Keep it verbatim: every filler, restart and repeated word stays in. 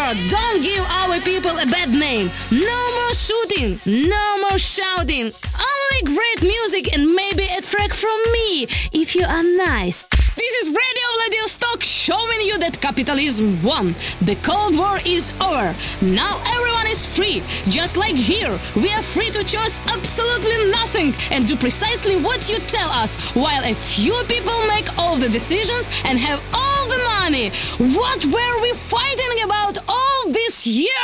Remember, don't give our people a bad name. No more shooting, no more shouting. Only great music and maybe a track from me, if you are nice. This is Radio Vladivostok showing you that capitalism won. The Cold War is over. Now everyone is free. Just like here, we are free to choose absolutely nothing and do precisely what you tell us, while a few people make all the decisions and have all the money. What were we fighting about all this year?